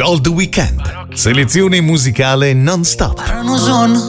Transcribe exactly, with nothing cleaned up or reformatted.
All the Weekend. Selezione musicale non stop. Ora non sono